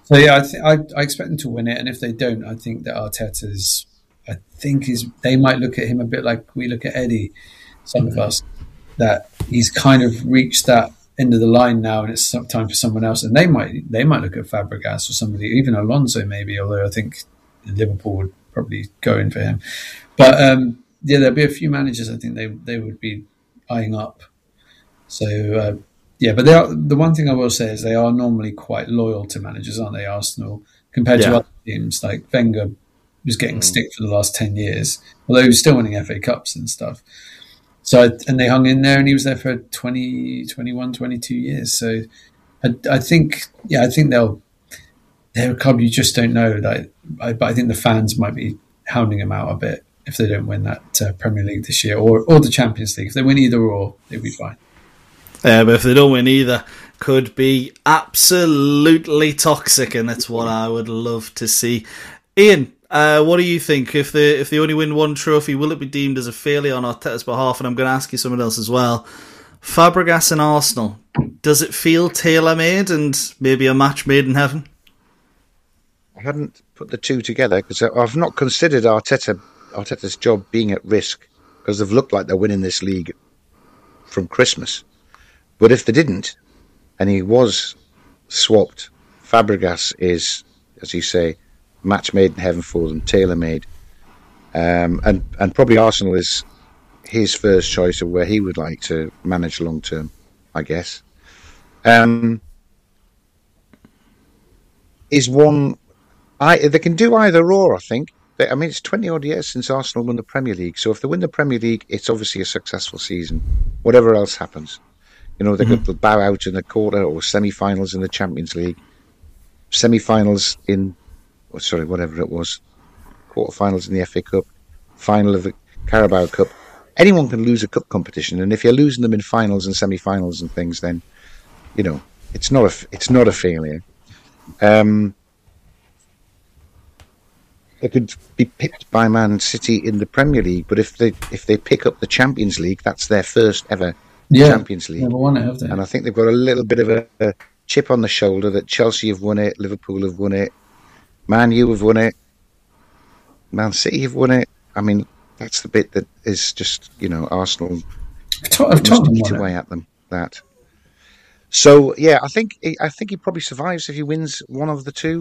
So yeah, I expect them to win it, and if they don't, I think that they might look at him a bit like we look at Eddie, some of us, that he's kind of reached that end of the line now, and it's time for someone else. And they might look at Fabregas or somebody, even Alonso maybe. Although I think Liverpool would probably go in for him. But yeah, there'll be a few managers I think they would be eyeing up. So yeah, but the one thing I will say is they are normally quite loyal to managers, aren't they? Arsenal compared to other teams like Wenger was getting stick for the last 10 years, although he was still winning FA Cups and stuff. So, and they hung in there, and he was there for 20, 21, 22 years. So I think they're a club you just don't know. But I think the fans might be hounding them out a bit if they don't win that Premier League this year or the Champions League. If they win either or, they'll be fine. But if they don't win either, could be absolutely toxic, and that's what I would love to see. Ian, what do you think? If they only win one trophy, will it be deemed as a failure on Arteta's behalf? And I'm going to ask you something else as well. Fabregas and Arsenal, does it feel tailor-made and maybe a match made in heaven? I hadn't put the two together because I've not considered Arteta's job being at risk because they've looked like they're winning this league from Christmas. But if they didn't, and he was swapped, Fabregas is, as you say, match made in heaven for them, tailor-made. And probably Arsenal is his first choice of where he would like to manage long-term, I guess. Is one... they can do either or, I think. I mean, it's 20-odd years since Arsenal won the Premier League, so if they win the Premier League, it's obviously a successful season, whatever else happens. You know, they could bow out in the quarter or semi-finals in the Champions League, semi-finals in, whatever it was, quarter-finals in the FA Cup, final of the Carabao Cup. Anyone can lose a cup competition, and if you're losing them in finals and semi-finals and things, then, you know, it's not a failure. They could be picked by Man City in the Premier League, but if they pick up the Champions League, that's their first ever Champions League. Never won it, have they? And I think they've got a little bit of a chip on the shoulder that Chelsea have won it, Liverpool have won it, Man U have won it, Man City have won it. I mean, that's the bit that is just, you know, Arsenal must eat away at them. That. So yeah, I think he probably survives if he wins one of the two.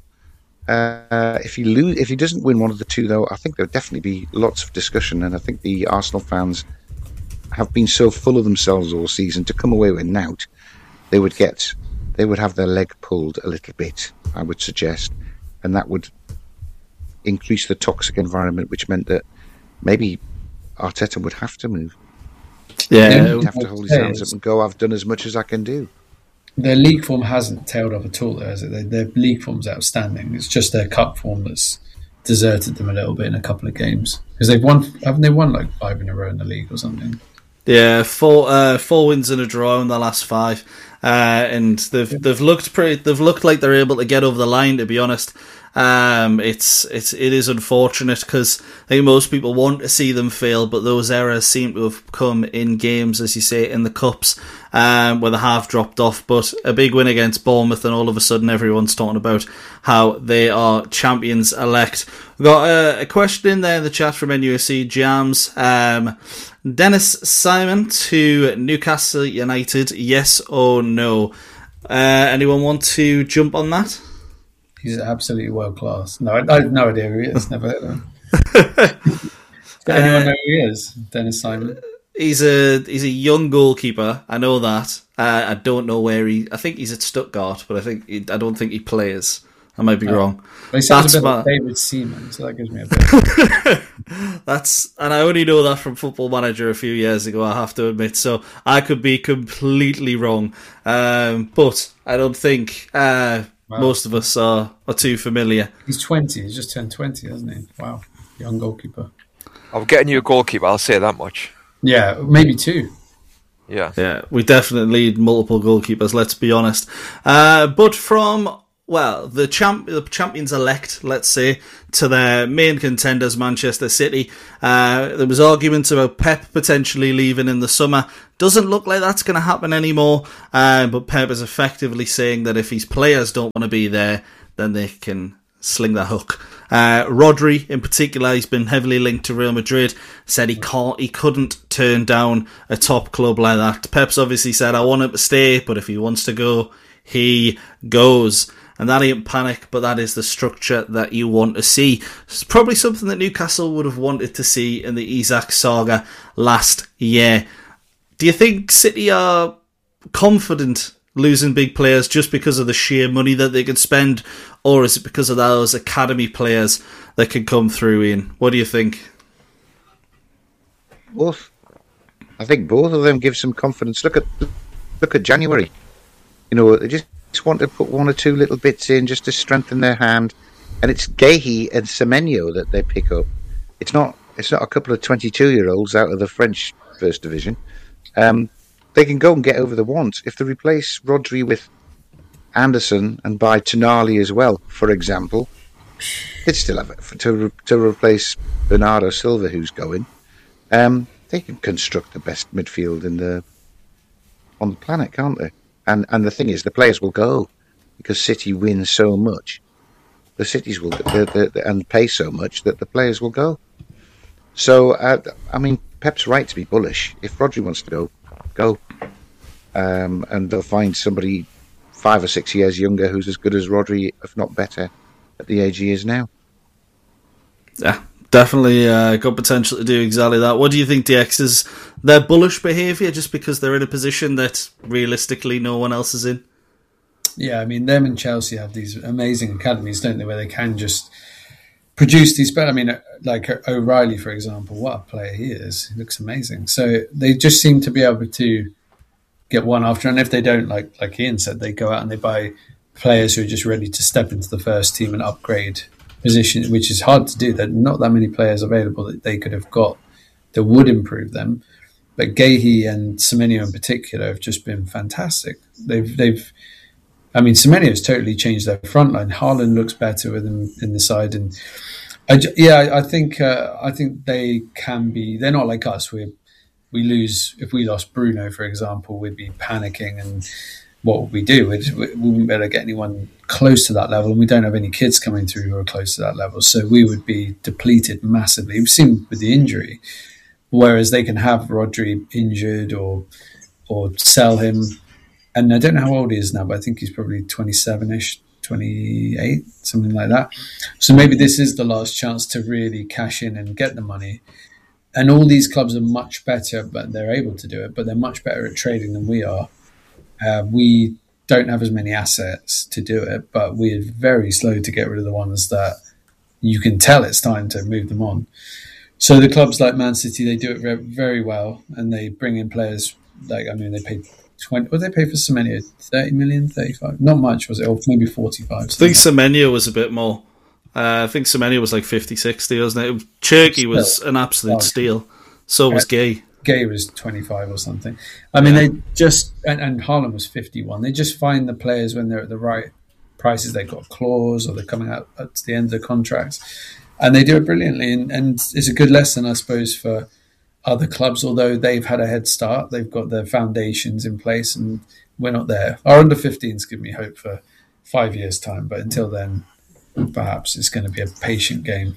If he doesn't win one of the two, though, I think there'll definitely be lots of discussion, and I think the Arsenal fans have been so full of themselves all season to come away with knout. They would have their leg pulled a little bit, I would suggest, and that would increase the toxic environment, which meant that maybe Arteta would have to move. Yeah, he'd have to hold his hands up and go, I've done as much as I can do. Their league form hasn't tailed off at all, though, has it? Their league form's outstanding. It's just their cup form that's deserted them a little bit in a couple of games. Because haven't they won like 5 in a row in the league or something? Yeah, four wins and a draw in the last 5, and they've looked like they're able to get over the line. To be honest, it is unfortunate because I think most people want to see them fail, but those errors seem to have come in games, as you say, in the cups, where they have dropped off. But a big win against Bournemouth, and all of a sudden everyone's talking about how they are champions elect. We've got a question in there in the chat from NUSC Jams. Dennis Simon to Newcastle United, yes or no? Anyone want to jump on that? He's absolutely world class. No, I have no idea who he is. Never heard of him. Does anyone know who he is? Dennis Simon. He's a young goalkeeper. I know that. I don't know where I think he's at Stuttgart, but I don't think he plays. I might be wrong. Well, he sounds a bit like David Seaman, so that gives me a bit. And I only know that from Football Manager a few years ago, I have to admit. So I could be completely wrong, but I don't think most of us are too familiar. He's 20. He's just turned 20, hasn't he? Wow, young goalkeeper. I'm getting you a goalkeeper. I'll say that much. Yeah, maybe 2. Yeah, we definitely need multiple goalkeepers. Let's be honest. But from well, the champions elect, let's say, to their main contenders, Manchester City. There was arguments about Pep potentially leaving in the summer. Doesn't look like that's going to happen anymore. But Pep is effectively saying that if his players don't want to be there, then they can sling the hook. Rodri, in particular, he's been heavily linked to Real Madrid. Said he couldn't turn down a top club like that. Pep's obviously said, I want him to stay, but if he wants to go, he goes. And that ain't panic, but that is the structure that you want to see. It's probably something that Newcastle would have wanted to see in the Isak saga last year. Do you think City are confident losing big players just because of the sheer money that they can spend, or is it because of those academy players that can come through, Ian? What do you think? Both. I think both of them give some confidence. Look at January. You know, they just want to put one or two little bits in just to strengthen their hand, and it's Guéhi and Semenyo that they pick up. It's not a couple of 22-year-olds out of the French First Division. They can go and get over the want. If they replace Rodri with Anderson and buy Tonali as well, for example, they'd still have it to replace Bernardo Silva, who's going. They can construct the best midfield on the planet, can't they? And the thing is, the players will go because City win so much. The cities will and pay so much that the players will go. So I mean, Pep's right to be bullish. If Rodri wants to go, and they'll find somebody 5 or 6 years younger who's as good as Rodri, if not better, at the age he is now. Yeah, definitely got potential to do exactly that. What do you think, DX? Is their bullish behaviour just because they're in a position that realistically no one else is in? Yeah, I mean, them and Chelsea have these amazing academies, don't they, where they can just produce these. But I mean, like O'Reilly, for example, what a player he is. He looks amazing. So they just seem to be able to get one after. And if they don't, like Ian said, they go out and they buy players who are just ready to step into the first team and upgrade position, which is hard to do. There are not that many players available that they could have got that would improve them. But Guéhi and Semenyo in particular have just been fantastic. I mean, Semenyo's totally changed their front line. Haaland looks better with him in the side, and I think they can be. They're not like us. We lose if we lost Bruno, for example, we'd be panicking, and what would we do? We wouldn't be able to get anyone close to that level, and we don't have any kids coming through who are close to that level. So we would be depleted massively. We've seen with the injury, whereas they can have Rodri injured or sell him. And I don't know how old he is now, but I think he's probably 27-ish, 28, something like that. So maybe this is the last chance to really cash in and get the money. And all these clubs are much better, but they're able to do it, but they're much better at trading than we are. We don't have as many assets to do it, but we're very slow to get rid of the ones that you can tell it's time to move them on. So the clubs like Man City, they do it very, very well, and they bring in players they paid 20. What did they pay for Semenyo? 30 million, 35? Not much, was it? Or maybe 45. I think Semenyo was a bit more. I think Semenyo was like 50, 60, wasn't it? Cherky was an absolute steal. So was Gay. Gay was 25 or something. I mean, they just... And Haaland was 51. They just find the players when they're at the right prices. They've got a clause or they're coming out at the end of the contracts. And they do it brilliantly. And it's a good lesson, I suppose, for other clubs, although they've had a head start. They've got their foundations in place and we're not there. Our under-15s give me hope for 5 years' time, but until then, perhaps it's going to be a patient game.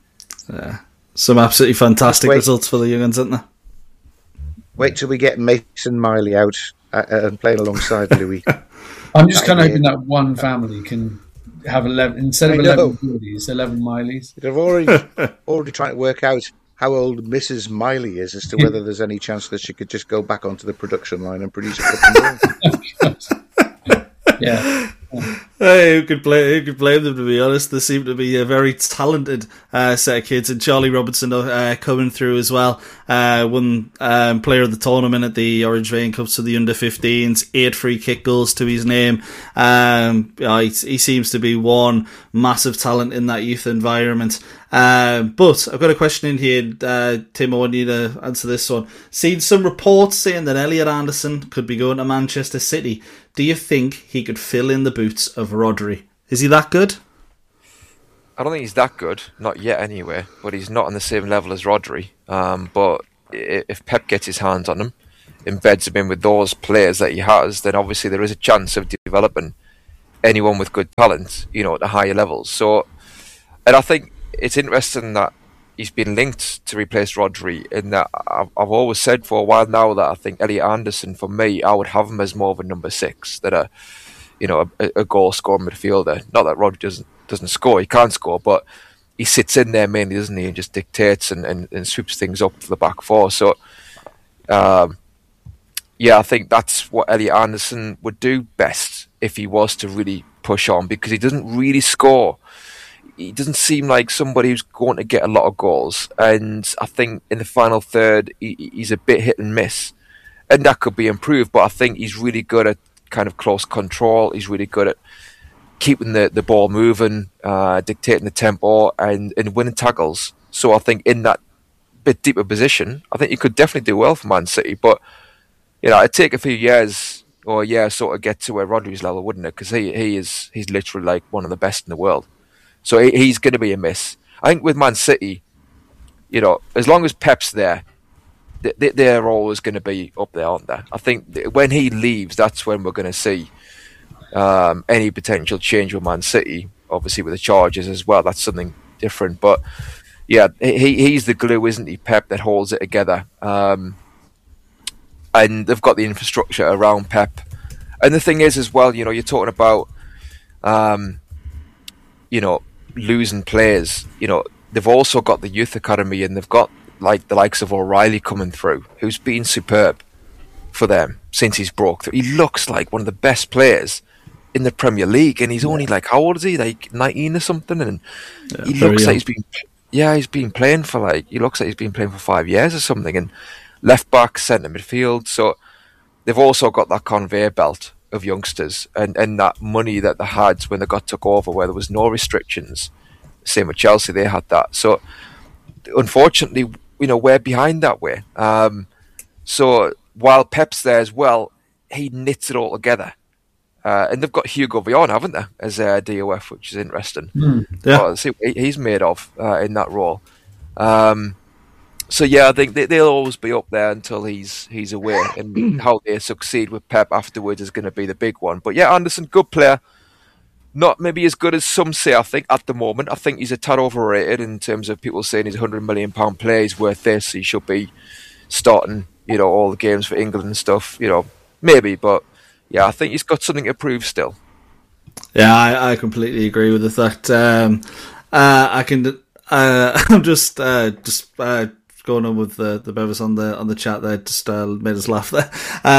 Some absolutely fantastic results for the young ones, aren't there? Wait till we get Mason Miley out and playing alongside Louis. I'm just kind of hoping that one family can have 11, instead of 11 Geordies, 11 Mileys. They've already trying to work out how old Mrs. Miley is as to whether there's any chance that she could just go back onto the production line and produce a couple more. Yeah. Hey, who could blame them, to be honest? They seem to be a very talented set of kids, and Charlie Robinson coming through as well. Won player of the tournament at the Orange Vein Cups for the under-15s, 8 free kick goals to his name. He seems to be one massive talent in that youth environment. But I've got a question in here, Tim, I want you to answer this one. Seen some reports saying that Elliot Anderson could be going to Manchester City. Do you think he could fill in the boots of Rodri Is he that good? I don't think he's that good, not yet anyway, but he's not on the same level as Rodri. But if Pep gets his hands on him, embeds him in with those players that he has, then obviously there is a chance of developing anyone with good talent, at the higher levels. So, and I think it's interesting that he's been linked to replace Rodri, in that I've always said for a while now that I think Elliot Anderson, for me, I would have him as more of a number 6, that a goal-scoring midfielder. Not that Rodri doesn't score, he can't score, but he sits in there mainly, doesn't he, and just dictates and sweeps things up to the back four. So, I think that's what Elliot Anderson would do best if he was to really push on, because he doesn't really score. He doesn't seem like somebody who's going to get a lot of goals, and I think in the final third he's a bit hit and miss, and that could be improved. But I think he's really good at kind of close control. He's really good at keeping the ball moving, dictating the tempo, and winning tackles. So I think in that bit deeper position, I think he could definitely do well for Man City. But it'd take a few years or a year sort of get to where Rodri's level, wouldn't it? Because he's literally like one of the best in the world. So he's going to be a miss. I think with Man City, as long as Pep's there, they're always going to be up there, aren't they? I think when he leaves, that's when we're going to see any potential change with Man City. Obviously with the charges as well, that's something different. But yeah, he's the glue, isn't he, Pep, that holds it together. And they've got the infrastructure around Pep. And the thing is as well, you're talking about, losing players. They've also got the youth academy, and they've got like the likes of O'Reilly coming through, who's been superb for them since he's broke through. He looks like one of the best players in the Premier League, and he's only like, how old is he? Like 19 or something, and he looks like he's been playing for he looks like he's been playing for 5 years or something. And left back, centre midfield. So they've also got that conveyor belt of youngsters, and that money that they had when they took over, where there was no restrictions. Same with Chelsea, they had that. So unfortunately, we're behind that way. So while Pep's there as well, he knits it all together. And they've got Hugo Vion, haven't they, as DOF, which is interesting. Yeah. See what he's made of in that role. So I think they'll always be up there until he's away, and how they succeed with Pep afterwards is going to be the big one. But yeah, Anderson, good player. Not maybe as good as some say, I think, at the moment. I think he's a tad overrated in terms of people saying he's £100 million player, he's worth this, he should be starting, all the games for England and stuff, maybe, but yeah, I think he's got something to prove still. Yeah, I completely agree with the fact. I'm just going on with the Bevis on the chat there, just made us laugh there.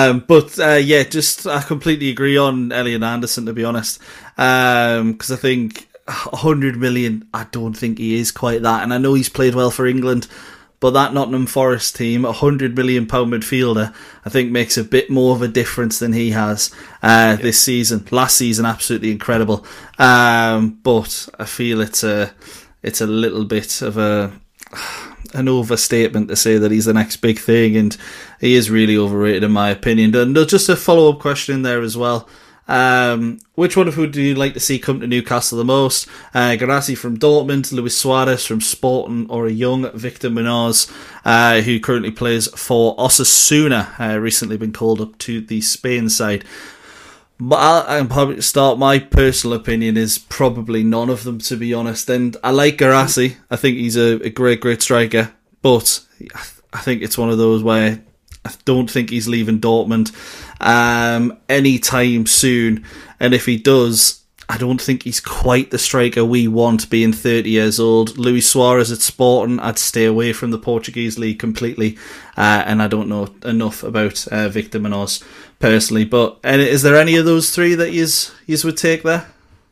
I completely agree on Elliot Anderson, to be honest, because I think 100 million, I don't think he is quite that, and I know he's played well for England, but that Nottingham Forest team, £100 million midfielder, I think makes a bit more of a difference than he has this season. Last season, absolutely incredible, but I feel it's a little bit of an overstatement to say that he's the next big thing, and he is really overrated in my opinion. And just a follow-up question in there as well. Which one of who do you like to see come to Newcastle the most? Guirassy from Dortmund, Luis Suarez from Sporting, or a young Victor Munoz, who currently plays for Osasuna, recently been called up to the Spain side. But I'll probably start. My personal opinion is probably none of them, to be honest. And I like Guirassy. I think he's a great striker. But I think it's one of those where I don't think he's leaving Dortmund anytime soon. And if he does, I don't think he's quite the striker we want, being 30 years old. Luis Suarez at Sporting, I'd stay away from the Portuguese league completely. And I don't know enough about Victor Munoz personally. But is there any of those three that yous would take there?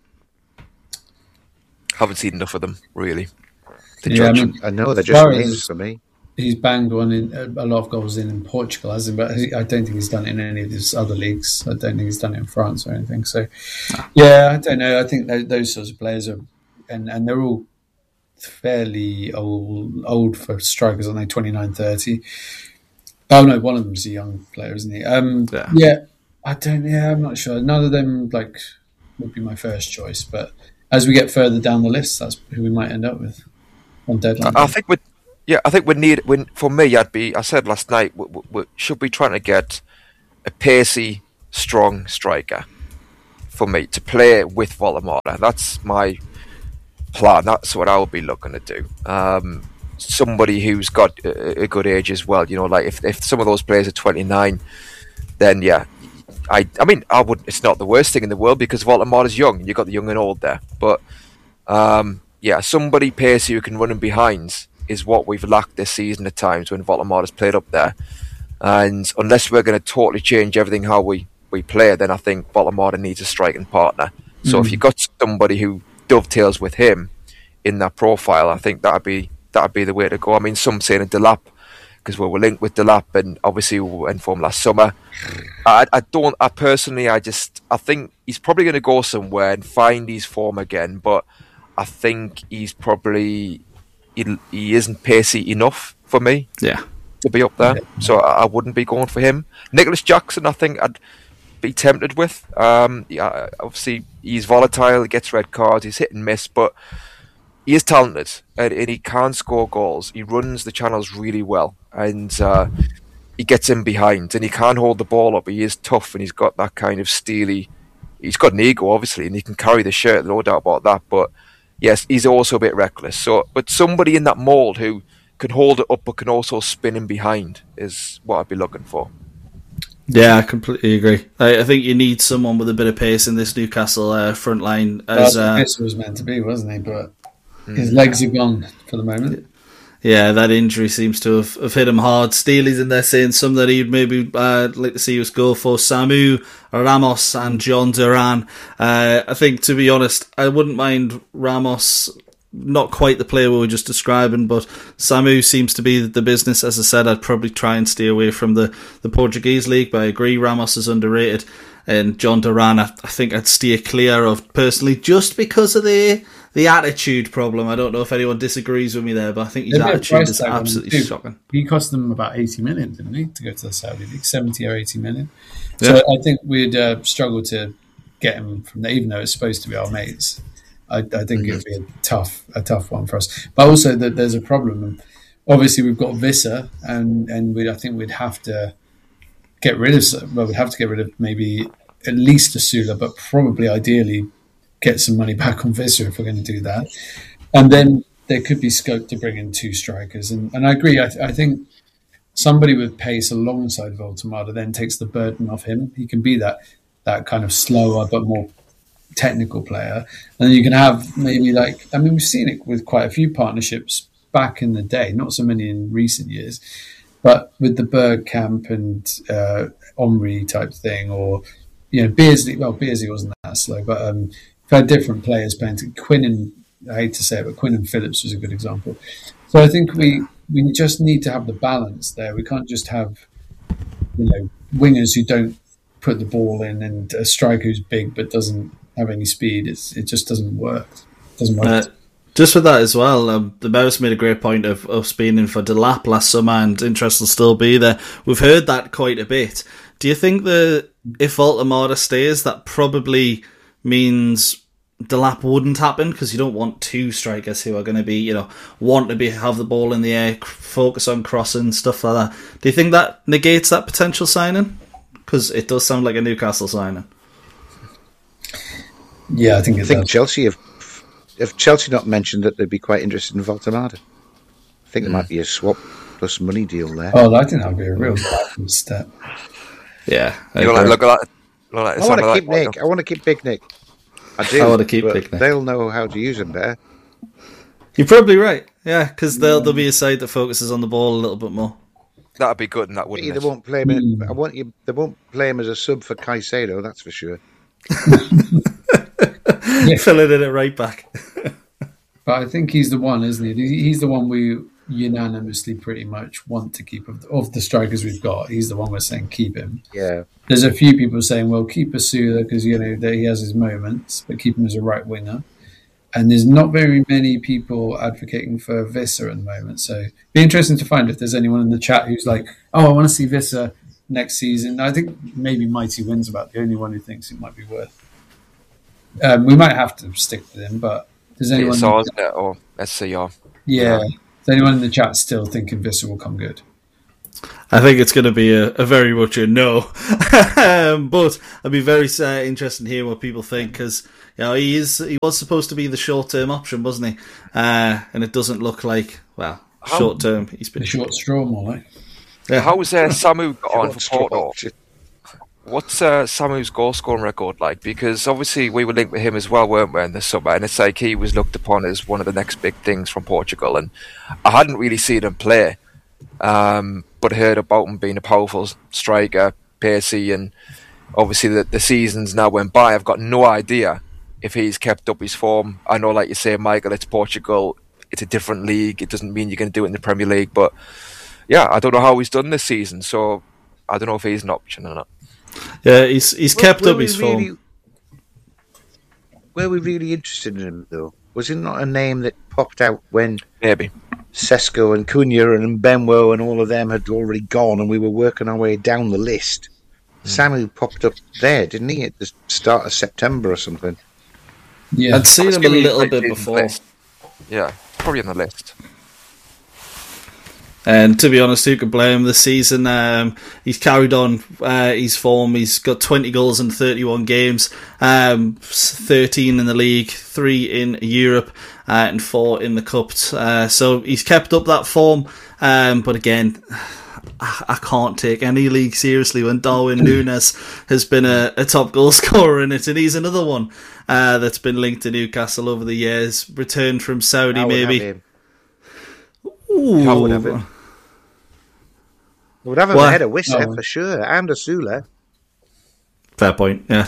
Haven't seen enough of them, really. I know they're just names for me. He's banged a lot of goals in Portugal, hasn't he? But I don't think he's done it in any of his other leagues. I don't think he's done it in France or anything. So, yeah, I don't know. I think those sorts of players are, and they're all fairly old for strikers, aren't they? 29, 30. Oh no, one of them's a young player, isn't he? I'm not sure. None of them would be my first choice. But as we get further down the list, that's who we might end up with on deadline. I think we need. For me, I said last night, we should be trying to get a pacey, strong striker for me to play with Volamata. That's my plan. That's what I would be looking to do. Somebody who's got a good age as well. Like if some of those players are 29, then yeah, I mean, I would. It's not the worst thing in the world because Volamata's young. You got the young and old there, but yeah, somebody pacey who can run in behinds is what we've lacked this season at times when Volamata's played up there. And unless we're going to totally change everything how we play, then I think Volamata needs a striking partner. So if you've got somebody who dovetails with him in that profile, I think that'd be the way to go. I mean, some saying Delap, because we were linked with Delap, and obviously we were informed last summer. I think he's probably going to go somewhere and find his form again, but I think he's probably he isn't pacey enough for me. Yeah. To be up there, so I wouldn't be going for him. Nicholas Jackson, I think I'd be tempted with. Yeah, obviously he's volatile, he gets red cards, he's hit and miss, but he is talented and he can score goals. He runs the channels really well, and he gets in behind and he can hold the ball up. He is tough and he's got that kind of steely. He's got an ego, obviously, and he can carry the shirt. No doubt about that. But yes, he's also a bit reckless. So, but somebody in that mould who can hold it up but can also spin in behind is what I'd be looking for. Yeah, I completely agree. I think you need someone with a bit of pace in this Newcastle front line. This was meant to be, wasn't he? But his legs are gone for the moment. Yeah, that injury seems to have hit him hard. Steely's in there saying some that he'd maybe like to see us go for Samu, Ramos and John Duran. I think, to be honest, I wouldn't mind Ramos. Not quite the player we were just describing, but Samu seems to be the business. As I said, I'd probably try and stay away from the Portuguese league, but I agree Ramos is underrated. And John Duran, I think I'd steer clear of personally, just because of the attitude problem. I don't know if anyone disagrees with me there, but I think his attitude is absolutely shocking. He cost them about 80 million, didn't he, to go to the Saudi League? 70 or 80 million. So I think we'd struggle to get him from there, even though it's supposed to be our mates. I think it'd be a tough one for us. But also that there's a problem. Obviously, we've got Visser, and I think we'd have to get rid of. Well, we'd have to get rid of maybe at least Asula, but probably ideally get some money back on Visser if we're going to do that. And then there could be scope to bring in two strikers. And I agree. I think somebody with pace alongside Voltemada then takes the burden off him. He can be that kind of slower but more technical player, and then you can have maybe we've seen it with quite a few partnerships back in the day, not so many in recent years, but with the Bergkamp and Omri type thing, or Beardsley. Well, Beardsley wasn't that slow, but we've had different players playing. Quinn and I hate to say it, but Quinn and Phillips was a good example. So I think we just need to have the balance there. We can't just have wingers who don't put the ball in and a striker who's big but doesn't have any speed. It just doesn't work. Just with that as well, the Bears made a great point of us being in for Delap last summer, and interest will still be there. We've heard that quite a bit. Do you think that if Voltemada stays, that probably means Delap wouldn't happen, because you don't want two strikers who are going to be, want to have the ball in the air, focus on crossing, stuff like that. Do you think that negates that potential signing? Because it does sound like a Newcastle signing. Yeah, I think Chelsea if Chelsea not mentioned that they'd be quite interested in Voltemada. I think there might be a swap plus money deal there. Oh, I think that'd be a real backward step. Yeah, I want to keep Nick. I want to keep Big Nick. I do. I want to keep Big Nick. They'll know how to use him there. You're probably right. Yeah, because there'll be a side that focuses on the ball a little bit more. That'd be good, and that wouldn't. They won't play him. They won't play him as a sub for Caicedo. That's for sure. Filling in it right back. But I think he's the one, isn't he? He's the one we unanimously pretty much want to keep of the strikers we've got. He's the one we're saying keep him. Yeah. There's a few people saying, well, keep Asula because that he has his moments, but keep him as a right winger. And there's not very many people advocating for Visser at the moment. So it'd be interesting to find if there's anyone in the chat who's like, oh, I want to see Visser next season. I think maybe Mighty Wins about the only one who thinks it might be worth We might have to stick with him, but does anyone? PSR, isn't it? Or SCR. Yeah. Is anyone in the chat still thinking Visser will come good? I think it's going to be a very much a no. But I'd be very interested in hearing what people think, because he was supposed to be the short-term option, wasn't he? And it doesn't look like, short-term. He's been a short straw, more like. Yeah. How's Samu got on for Porto? What's Samu's goal-scoring record like? Because obviously we were linked with him as well, weren't we, in the summer? And it's like he was looked upon as one of the next big things from Portugal. And I hadn't really seen him play, but heard about him being a powerful striker, pacey, and obviously the seasons now went by. I've got no idea if he's kept up his form. I know, like you say, Michael, it's Portugal. It's a different league. It doesn't mean you're going to do it in the Premier League. But yeah, I don't know how he's done this season. So I don't know if he's an option or not. Yeah, he's kept up his form. Were we really interested in him, though? Was it not a name that popped out when maybe Sesko and Cunha and Benwo and all of them had already gone, and we were working our way down the list? Samu popped up there, didn't he, at the start of September or something? Yeah, I'd seen him a little bit before. Yeah, probably on the list. And to be honest, who could blame him this season? He's carried on his form. He's got 20 goals in 31 games, 13 in the league, 3 in Europe, and 4 in the Cups. So he's kept up that form. But again, I can't take any league seriously when Darwin Núñez has been a top goal scorer in it, and he's another one that's been linked to Newcastle over the years. Returned from Saudi, maybe. Ooh. I would have him. I would have him ahead of Wissa for sure, and Asula. Fair point, yeah.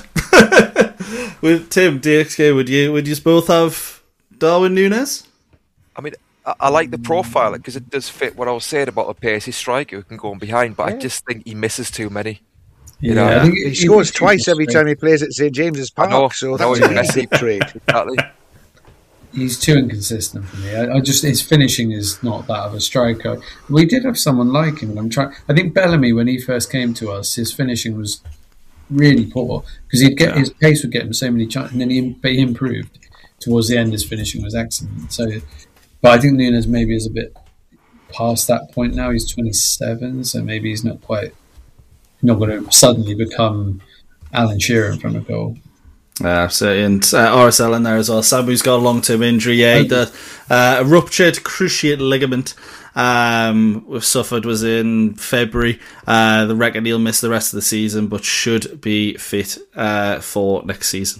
With Tim, DXK, would you both have Darwin Núñez? I mean, I like the profile because it does fit what I was saying about a pacey striker who can go on behind, but I just think he misses too many. I think he scores twice every time he plays at St James's Park, so that's a messy trade. Exactly. He's too inconsistent for me. I just his finishing is not that of a striker. We did have someone like him, and I think Bellamy, when he first came to us, his finishing was really poor because his pace would get him so many chances, and then he improved towards the end. His finishing was excellent. So, but I think Núñez maybe is a bit past that point now. He's 27, so maybe he's not going to suddenly become Alan Shearer in front of goal. And RSL in there as well. Samu's got a long-term injury. Yeah, he did, a ruptured cruciate ligament we've suffered was in February. The reckon he'll miss the rest of the season, but should be fit for next season.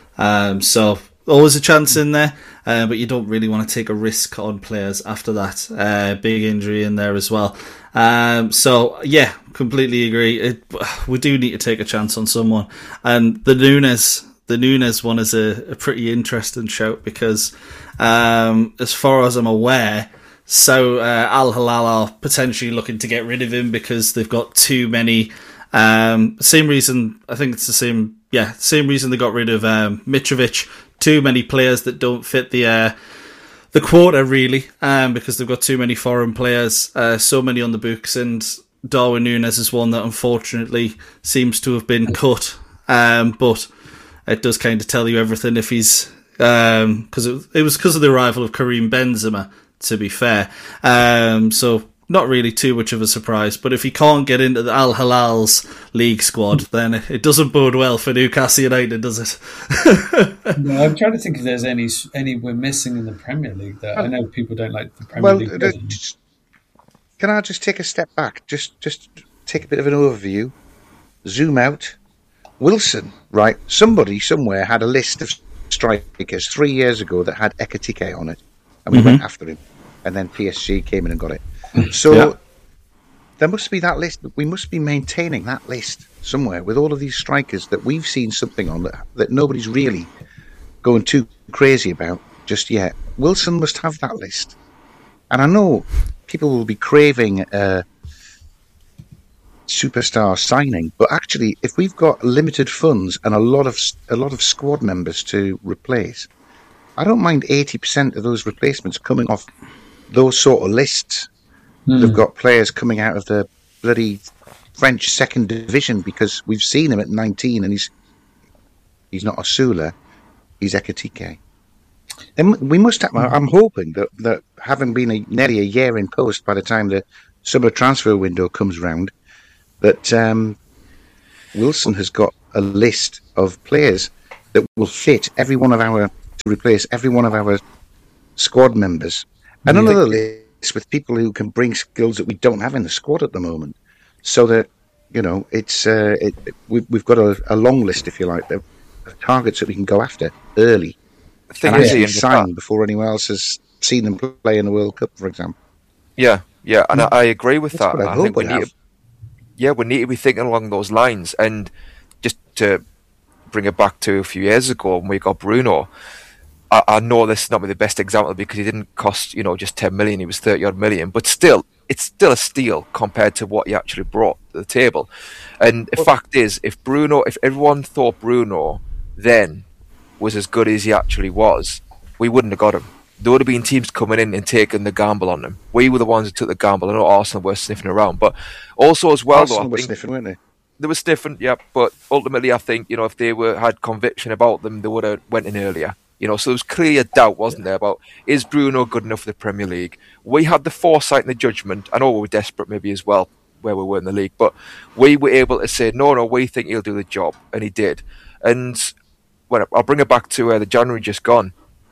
So always a chance in there, but you don't really want to take a risk on players after that. Big injury in there as well. So yeah, completely agree. We do need to take a chance on someone, and the Núñez one is a pretty interesting shout because, as far as I'm aware, Al Hilal are potentially looking to get rid of him because they've got too many. Same reason, I think it's the same. Yeah, same reason they got rid of Mitrovic. Too many players that don't fit the quota really, because they've got too many foreign players, so many on the books, and Darwin Núñez is one that unfortunately seems to have been cut. But it does kind of tell you everything if he's because it was because of the arrival of Karim Benzema, to be fair. So not really too much of a surprise. But if he can't get into the Al Hilal's league squad, then it doesn't bode well for Newcastle United, does it? No, I'm trying to think if there's any we're missing in the Premier League. That I know people don't like the Premier League. Can I just take a step back? Just take a bit of an overview. Zoom out. Wilson, right? Somebody somewhere had a list of strikers 3 years ago that had Ekitike on it, and we went after him, and then PSG came in and got it. So there must be that list. We must be maintaining that list somewhere with all of these strikers that we've seen something on that nobody's really going too crazy about just yet. Wilson must have that list, and I know people will be craving superstar signing, but actually, if we've got limited funds and a lot of squad members to replace, I don't mind 80% of those replacements coming off those sort of lists. They've got players coming out of the bloody French second division because we've seen him at 19 and he's not a Sula. is Ekitike. Then we must have. I'm hoping that having been nearly a year in post by the time the summer transfer window comes round, that Wilson has got a list of players that will fit to replace every one of our squad members, and another list with people who can bring skills that we don't have in the squad at the moment, so that we've got a long list, if you like, of targets that we can go after early. The thing and is, actually sign before anyone else has seen them play in the World Cup, for example. Yeah, and I agree with That's that. what I hope we have. We need to be thinking along those lines. And just to bring it back to a few years ago when we got Bruno, I know this is not the best example because he didn't cost just 10 million. He was 30-odd million, but still, it's still a steal compared to what he actually brought to the table. And the fact is, if everyone thought Bruno then was as good as he actually was, we wouldn't have got him. There would have been teams coming in and taking the gamble on him. We were the ones who took the gamble. I know Arsenal were sniffing around, but also as well, Arsenal were sniffing, weren't they? They were sniffing, yeah. But ultimately, I think if they had conviction about them, they would have went in earlier. So there was clearly a doubt, wasn't there, about is Bruno good enough for the Premier League? We had the foresight and the judgment. I know we were desperate maybe as well where we were in the league, but we were able to say, no, we think he'll do the job, and he did. And I'll bring it back to the January just gone.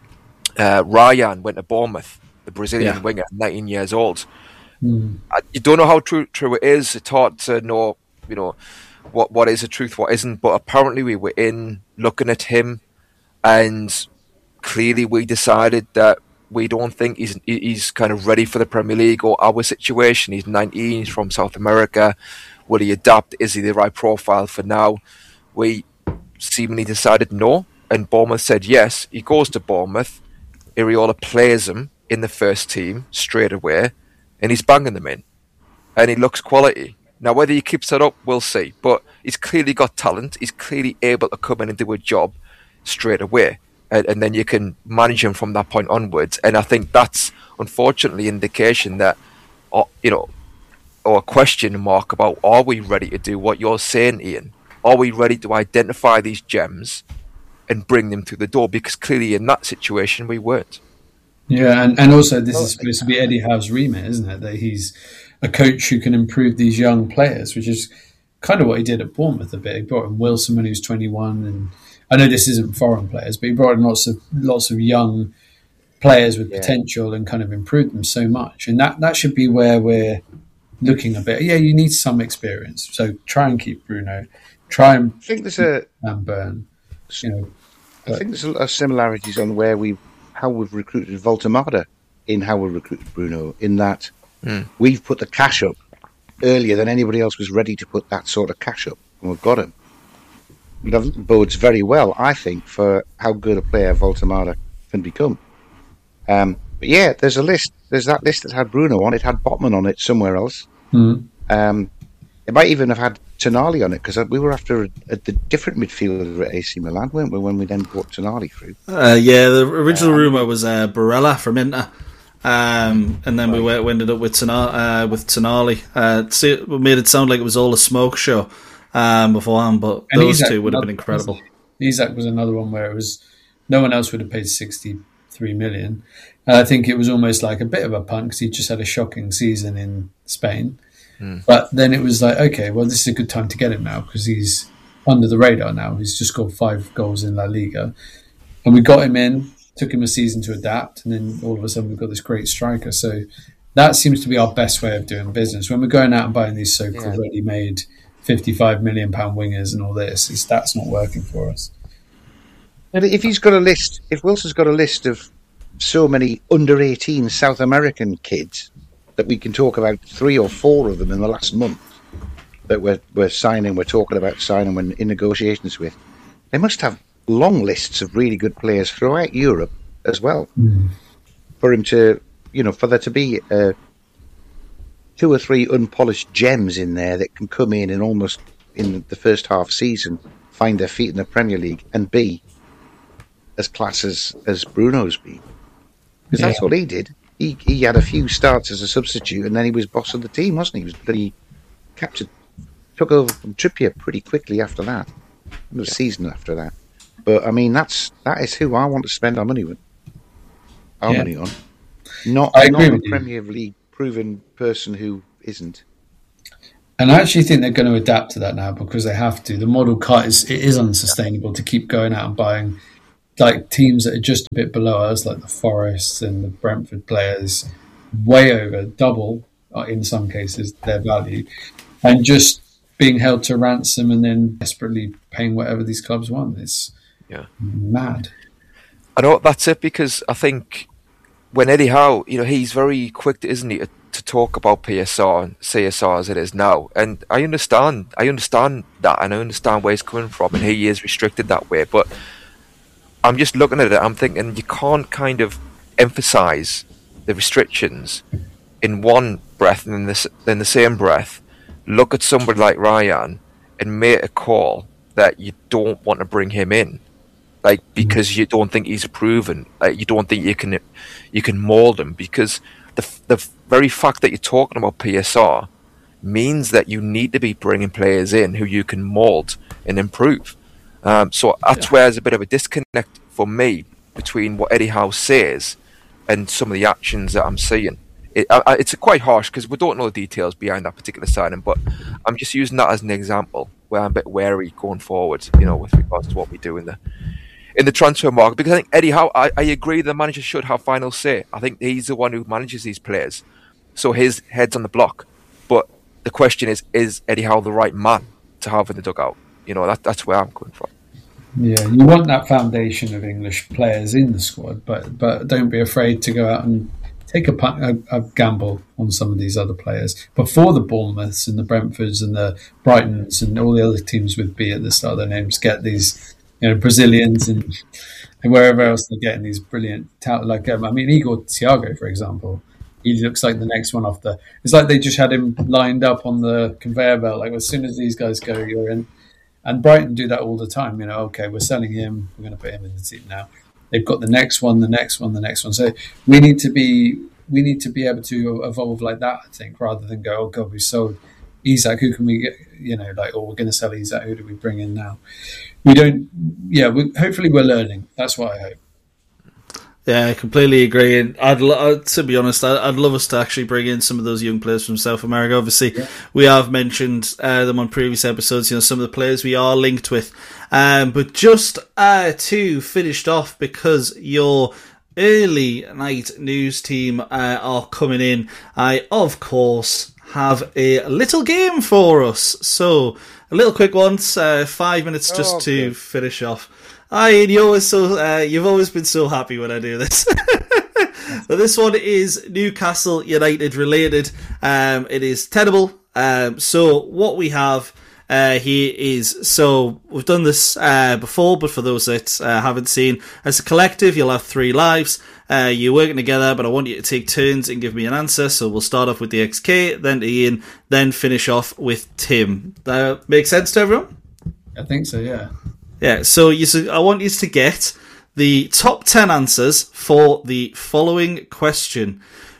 Ryan went to Bournemouth, the Brazilian winger, 19 years old. You don't know how true it is. It's hard to know, what is the truth, what isn't. But apparently we were in looking at him, and clearly we decided that we don't think he's kind of ready for the Premier League or our situation. He's 19, he's from South America. Will he adapt? Is he the right profile for now? We seemingly decided no, and Bournemouth said yes. He goes to Bournemouth. Iraola plays him in the first team straight away, and he's banging them in, and he looks quality. Now, whether he keeps that up, we'll see, but he's clearly got talent. He's clearly able to come in and do a job straight away, and then you can manage him from that point onwards. And I think that's unfortunately an indication that, or a question mark about, are we ready to do what you're saying, Ian? Are we ready to identify these gems and bring them through the door? Because clearly in that situation we weren't. Yeah, and also this is supposed to be Eddie Howe's remit, isn't it? That he's a coach who can improve these young players, which is kind of what he did at Bournemouth a bit. He brought in Wilson when he was 21, and I know this isn't foreign players, but he brought in lots of young players with potential and kind of improved them so much. And that should be where we're looking a bit. Yeah, you need some experience, so try and keep Bruno. Try and I think there's Burn. I think there's similarities on how we've recruited Voltemada in how we recruited Bruno. In that we've put the cash up earlier than anybody else was ready to put that sort of cash up, and we've got him. That bodes very well, I think, for how good a player Voltemada can become. But yeah, there's a list. There's that list that had Bruno on it. Had Botman on it somewhere else. It might even have had Tonali on it, because we were after a different midfielder at AC Milan, weren't we, when we then brought Tonali through? The original rumour was Barella from Inter, and then we ended up with Tonali. It made it sound like it was all a smoke show beforehand, but and those two would have been incredible. Isak was another one where it was no one else would have paid 63 million. And I think it was almost like a bit of a punt because he just had a shocking season in Spain. But then it was like, okay, well, this is a good time to get him now because he's under the radar now. He's just scored 5 goals in La Liga. And we got him in, took him a season to adapt, and then all of a sudden we've got this great striker. So that seems to be our best way of doing business. When we're going out and buying these so-called ready-made £55 million wingers and all this, that's not working for us. And if Wilson's got a list of so many under-18 South American kids that we can talk about 3 or 4 of them in the last month that we're talking about signing, we're in negotiations with. They must have long lists of really good players throughout Europe as well. For him to, for there to be 2 or 3 unpolished gems in there that can come in and almost in the first half season find their feet in the Premier League and be as class as Bruno's been. Because that's what he did. He had a few starts as a substitute, and then he was boss of the team, wasn't he? Took over from Trippier pretty quickly after that. The season after that. But I mean, that is who I want to spend our money with. Money on, not I agree a with you. Premier League proven person who isn't. And I actually think they're going to adapt to that now because they have to. The model cut it is unsustainable to keep going out and buying like teams that are just a bit below us, like the Forest and the Brentford players, way over double in some cases their value, and just being held to ransom and then desperately paying whatever these clubs want. It's mad. I know that's it, because I think when Eddie Howe, he's very quick, isn't he, to talk about PSR and CSR as it is now. And I understand that, and I understand where he's coming from, and he is restricted that way. But I'm just looking at it, I'm thinking you can't kind of emphasise the restrictions in one breath, and in the same breath, look at somebody like Ryan and make a call that you don't want to bring him in. Like, because you don't think he's proven, you don't think you can mould him, because the very fact that you're talking about PSR means that you need to be bringing players in who you can mould and improve. So that's where there's a bit of a disconnect for me between what Eddie Howe says and some of the actions that I'm seeing. It's quite harsh because we don't know the details behind that particular signing, but I'm just using that as an example where I'm a bit wary going forward, with regards to what we do in the transfer market, because I think Eddie Howe, I agree the manager should have final say. I think he's the one who manages these players, so his head's on the block. But the question is Eddie Howe the right man to have in the dugout? That's where I'm coming from. Yeah, you want that foundation of English players in the squad, but don't be afraid to go out and take a gamble on some of these other players before the Bournemouths and the Brentfords and the Brightons and all the other teams with B at the start of their names get these Brazilians and wherever else they're getting these brilliant talent. Like Igor Thiago, for example, he looks like the next one off the. It's like they just had him lined up on the conveyor belt. Like as soon as these guys go, you're in. And Brighton do that all the time. Okay, we're selling him. We're going to put him in the team now. They've got the next one, the next one, the next one. So we need to be able to evolve like that, I think, rather than go, oh God, we sold Isak. Who can we get? Or we're going to sell Isak. Who do we bring in now? We don't. Yeah, hopefully we're learning. That's what I hope. Yeah, I completely agree. And to be honest, I'd love us to actually bring in some of those young players from South America. Obviously, we have mentioned them on previous episodes, some of the players we are linked with. But just to finish off, because your early night news team are coming in, I, of course, have a little game for us. So, a little quick one, 5 minutes just to finish off. Ian, you've always been so happy when I do this. But this one is Newcastle United related. It is tenable. So what we have here is, so we've done this before, but for those that haven't seen, as a collective, you'll have 3 lives. You're working together, but I want you to take turns and give me an answer. So we'll start off with the XK, then to Ian, then finish off with Tim. That makes sense to everyone? I think so, yeah. Yeah, so I want you to get the top 10 answers for the following question.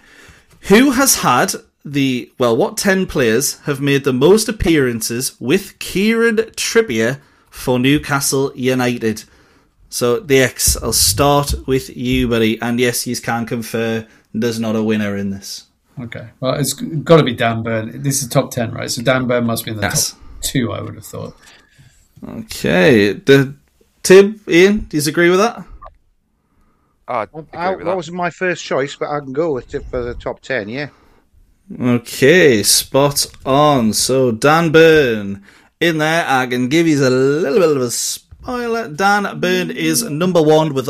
Who has had what 10 players have made the most appearances with Kieran Trippier for Newcastle United? So, the X, I'll start with you, buddy. And yes, you can confer there's not a winner in this. Okay, well, it's got to be Dan Burn. This is top 10, right? So Dan Burn must be in the top 2, I would have thought. Okay. Tim, Ian, do you agree with that? That wasn't my first choice, but I can go with it for the top 10, yeah. Okay, spot on. So, Dan Burn in there. I can give you a little bit of a spoiler. Dan Burn is number 1 with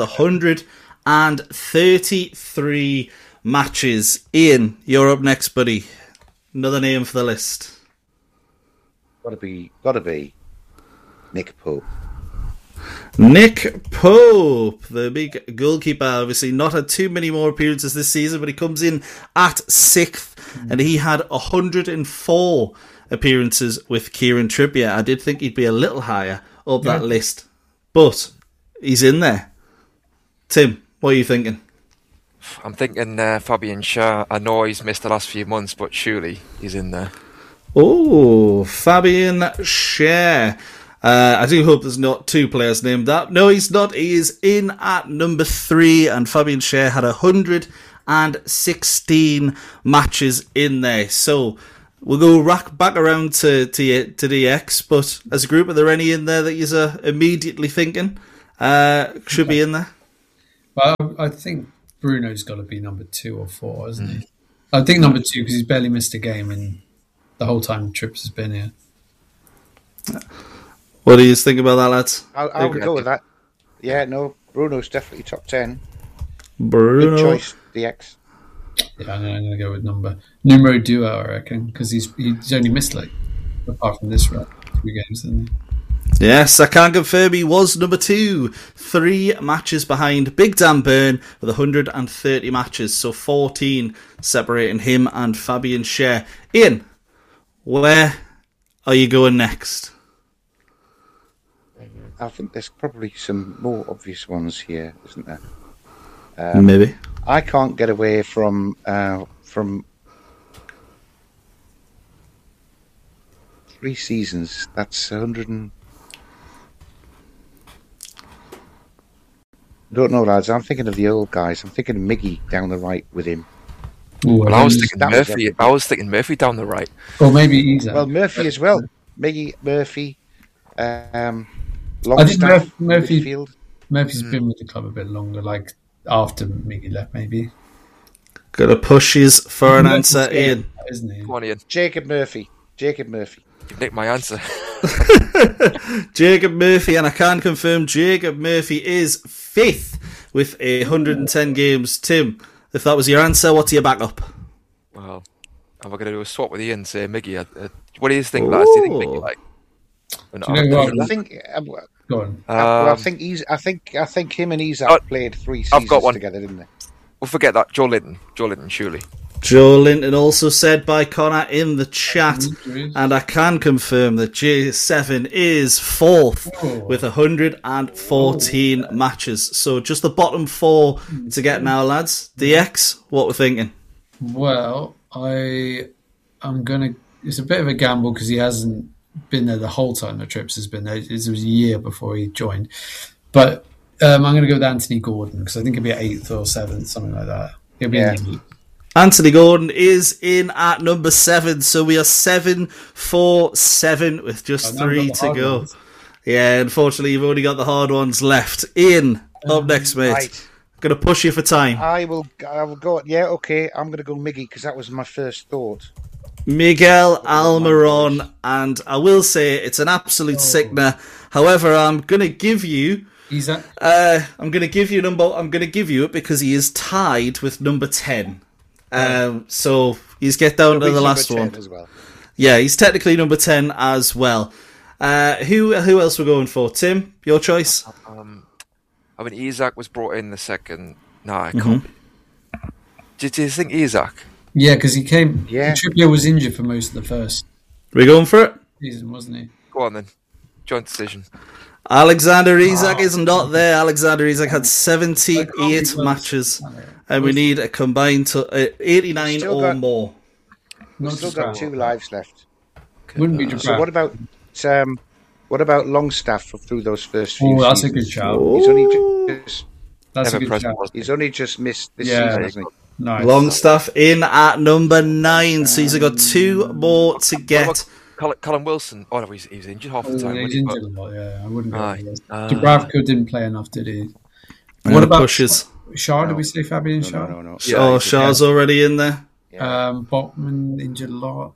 133 matches. Ian, you're up next, buddy. Another name for the list. Gotta be Nick Pope. Nick Pope, the big goalkeeper, obviously not had too many more appearances this season, but he comes in at 6th, and he had 104 appearances with Kieran Trippier. I did think he'd be a little higher up that list, but he's in there. Tim, what are you thinking? I'm thinking Fabian Schär. I know he's missed the last few months, but surely he's in there. Oh, Fabian Schär. I do hope there's not 2 players named that. No, he's not. He is in at number 3, and Fabian Schär had 116 matches in there. So we'll go back around to the X, but as a group, are there any in there that you're immediately thinking should be in there? Well, I think Bruno's got to be number 2 or 4, hasn't he? I think number 2 because he's barely missed a game in the whole time Trips has been here. What do you think about that, lads? I would go with that. Yeah, no, Bruno's definitely top 10. Bruno. Good choice, the X. Yeah, I'm going to go with numero duo, I reckon, because he's only missed, like, apart from this round, 3 games, hasn't he? Yes, I can confirm he was number 2. 3 matches behind Big Dan Burn with 130 matches, so 14 separating him and Fabian Schär. Ian, where are you going next? I think there's probably some more obvious ones here, isn't there? Maybe. I can't get away from 3 seasons. That's 100 and... I don't know, lads. I'm thinking of the old guys. I'm thinking of Miggy down the right with him. Ooh, Well, I was thinking that was Murphy. I was thinking Murphy down the right. Or maybe Isak. Well, Murphy as well. Miggy, Murphy, I think Longstaff, Murphy- midfield. Murphy's been with the club a bit longer, like after Miggy left, maybe. Got to push his for an answer, Ian. Isn't he? Come on, Ian. Jacob Murphy. You've nicked my answer. Jacob Murphy, and I can confirm Jacob Murphy is 5th with 110 games. Tim, if that was your answer, what's your backup? Well, am I going to do a swap with Ian and say Miggy? What do you think, lads? Do you think Miggy like? Do you know what? I think. Go on. Well, I think him and Isak played 3 seasons I've got one. together, didn't they? Well, forget that. Joe Linton, surely. Joe Linton also said by Connor in the chat, and I can confirm that J7 is 4th with 114 matches. So just the bottom 4 to get now, lads. DX, what we're thinking? Well, I'm going to... It's a bit of a gamble because he hasn't been there the whole time the Trips has been there. It was a year before he joined. But I'm going to go with Anthony Gordon because I think he'll be 8th or 7th, something like that. He'll be in the league. Anthony Gordon is in at number 7, so we are 7 for 7 with just 3 to go. Ones. Yeah, unfortunately, you've only got the hard ones left. Ian, up next, mate. Right. Going to push you for time. I will go. Yeah, okay. I'm going to go Miggy because that was my first thought. Miguel Almiron, and I will say it's an absolute sickener. However, I'm going to give you... Isak? I'm going to give you it because he is tied with number 10. So he's get down to the last one as well. Yeah, he's technically number 10 as well. Who else we're going for? Tim, your choice. I mean, Isak was brought in the second. No, I can't. Do you think Isak? Yeah, because he came... Yeah. Trippier was injured for most of the first We going for it? season, wasn't he? Go on then. Joint decision. Alexander Isak is not there. Alexander Isak had 78 matches, and we need a combined 89 or more. We've still got 2 lives left. Wouldn't be So what about Longstaff through those first few Oh, that's a seasons? good shout. He's only just That's a Ever good present, shout. wasn't he's only just missed this Yeah. season, hasn't he? Nice. Longstaff in at number 9, so he's got 2 more to get. Callum Wilson. Oh no, he's injured half the time. He's wasn't he? injured a lot, yeah. I wouldn't go Aye. with that. Dubravka didn't play enough, did he? What about pushes? Shah? Did we say Fabian Shah? No. Oh, Shah's already in there. Botman injured a lot.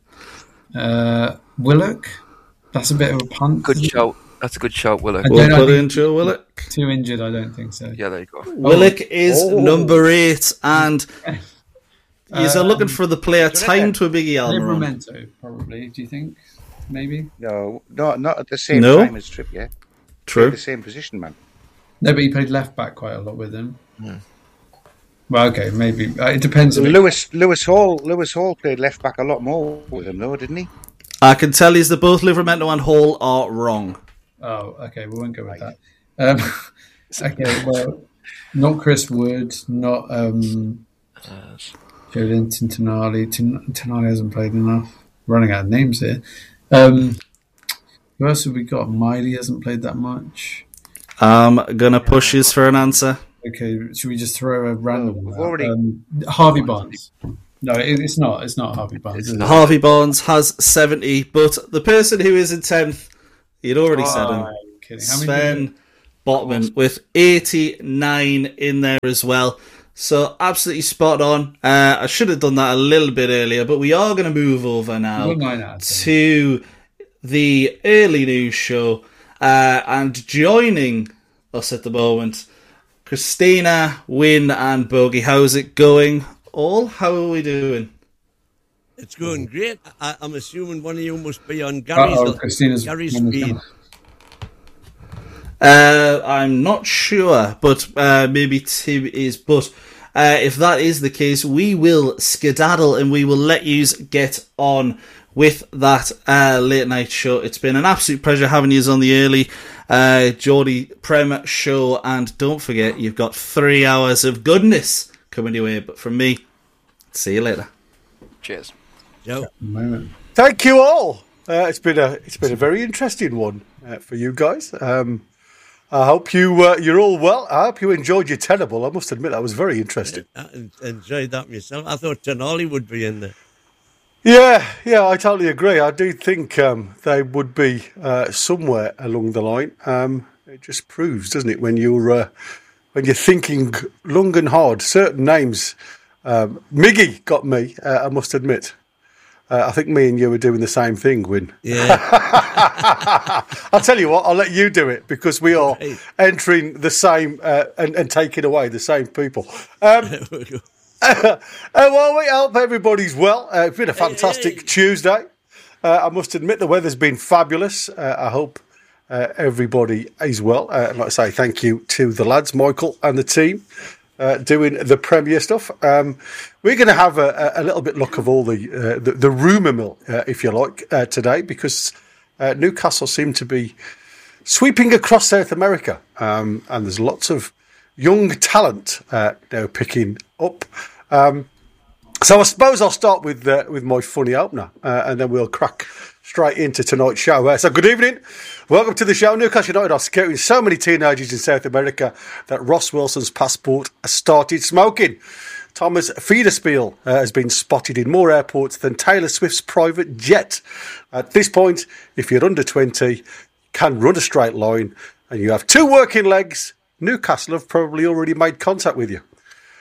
Willock? That's a bit of a punt. Good isn't it? shout. That's a good shout, Willock. I We'll don't put think- in Joe Willock. Too injured, I don't think so. Yeah, there you go. Willock is number 8, and you're looking for the player time to a Biggie Almiron. Livramento, probably. Do you think? Maybe. No, not at the same No? time as Trippier. True. The same position, man. No, but he played left back quite a lot with him. Well, okay, maybe it depends. So Lewis Hall played left back a lot more with him, though, didn't he? I can tell you that both Livramento and Hall are wrong. Oh, okay, we won't go with that. Okay, well, not Chris Wood, not Joelinton Tonali. Tonali hasn't played enough. Running out of names here. Who else have we got? Miley hasn't played that much. I'm going to push his for an answer. Okay, should we just throw a random We've one out? already- Harvey Barnes. No, it's not. It's not Harvey Barnes. It's is it? not. Harvey Barnes has 70, but the person who is in 10th, you'd already said him. are you kidding? How many Sven Botman with 89 in there as well. So absolutely spot on. I should have done that a little bit earlier, but we are going to move over now Well, 9 out of 10. to the early news show. And joining us at the moment, Christina, Wynne and Bogey. How's it going? All, how are we doing? It's going great. I'm assuming one of you must be on Gary's Christina's feed. I'm not sure, but maybe Tim is. But if that is the case, we will skedaddle and we will let you get on with that late night show. It's been an absolute pleasure having you on the early Geordie Prem show, and don't forget you've got 3 hours of goodness coming your way. But from me, see you later. Cheers. Joe. Moment. Thank you all. It's been a very interesting one for you guys. I hope you're all well. I hope you enjoyed your tenable. I must admit that was very interesting. I enjoyed that myself. I thought Tenali would be in there. Yeah, I totally agree. I do think they would be somewhere along the line. It just proves, doesn't it, when you're thinking long and hard. Certain names, Miggy got me. I must admit. I think me and you were doing the same thing, Wynne. Yeah. I'll tell you what, I'll let you do it because we are entering the same and taking away the same people. Well, we hope everybody's well. It's been a fantastic Tuesday. I must admit the weather's been fabulous. I hope everybody is well. Like I say, thank you to the lads, Michael and the team. Doing the Premier stuff. We're going to have a little bit look of all the rumour mill, if you like, today, because Newcastle seem to be sweeping across South America, and there's lots of young talent now picking up. So I suppose I'll start with my funny opener, and then we'll crack straight into tonight's show. So good evening. Welcome to the show. Newcastle United are scouting so many teenagers in South America that Ross Wilson's passport has started smoking. Thomas Fiederspiel has been spotted in more airports than Taylor Swift's private jet. At this point, if you're under 20, you can run a straight line, and you have 2 working legs, Newcastle have probably already made contact with you.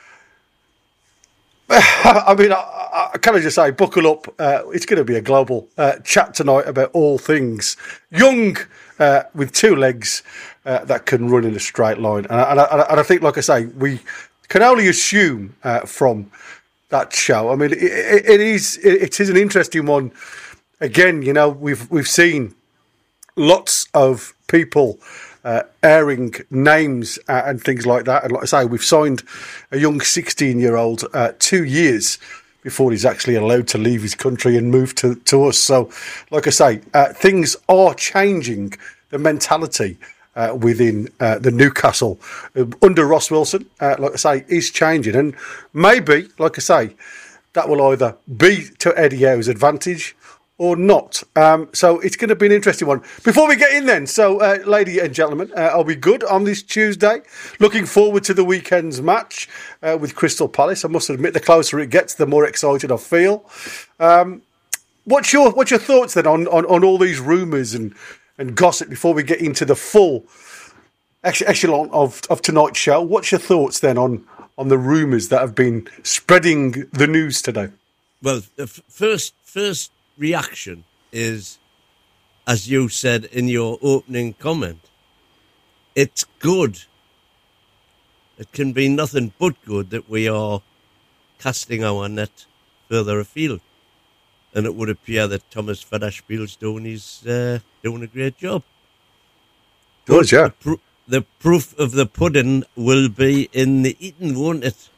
I mean, I can I just say, buckle up. It's going to be a global chat tonight about all things young with 2 legs that can run in a straight line. And I think, like I say, we can only assume from that show. I mean, it is an interesting one. Again, you know, we've seen lots of people airing names and things like that. And like I say, we've signed a young 16-year-old 2 years before he's actually allowed to leave his country and move to us. So, like I say, things are changing. The mentality within the Newcastle under Ross Wilson, like I say, is changing. And maybe, like I say, that will either be to Eddie Howe's advantage or not. So it's going to be an interesting one. Before we get in then, so ladies and gentlemen, are we good on this Tuesday? Looking forward to the weekend's match with Crystal Palace. I must admit, the closer it gets, the more excited I feel. What's your thoughts then on all these rumours and gossip before we get into the full echelon of tonight's show? What's your thoughts then on the rumours that have been spreading the news today? Well, the first reaction is, as you said in your opening comment, it's good. It can be nothing but good that we are casting our net further afield. And it would appear that Thomas Fiederspiel's doing a great job. Does, yeah. The proof of the pudding will be in the eating, won't it?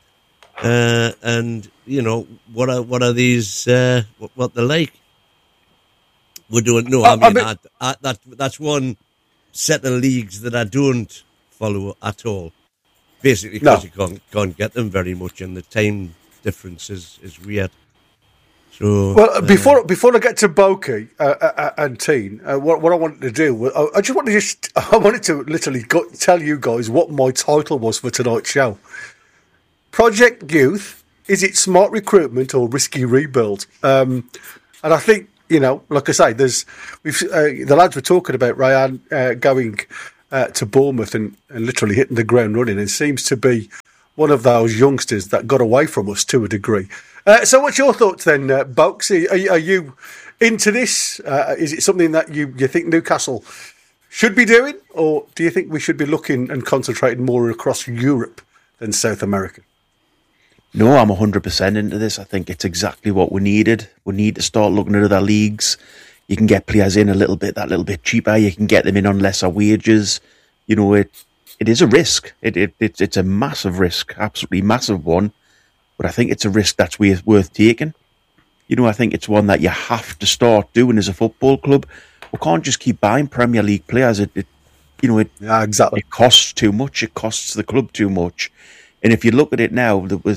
And you know, what are these? What they're like? We don't know. I mean, that's one set of leagues that I don't follow at all. Basically, because you can't get them very much, and the time difference is weird. So, well, before I get to Boki and Teen, what I wanted to do, I wanted to literally tell you guys what my title was for tonight's show. Project Youth, is it smart recruitment or risky rebuild? And I think, like I say, the lads were talking about Ryan going to Bournemouth and literally hitting the ground running. It seems to be one of those youngsters that got away from us to a degree. So what's your thoughts then, Bokes? Are you into this? Is it something that you think Newcastle should be doing? Or do you think we should be looking and concentrating more across Europe than South America? No, I'm 100% into this. I think it's exactly what we needed. We need to start looking at other leagues. You can get players in that little bit cheaper. You can get them in on lesser wages. It is a risk. It's a massive risk, absolutely massive one. But I think it's a risk that's worth taking. I think it's one that you have to start doing as a football club. We can't just keep buying Premier League players. Yeah, exactly. It costs too much. It costs the club too much. And if you look at it now,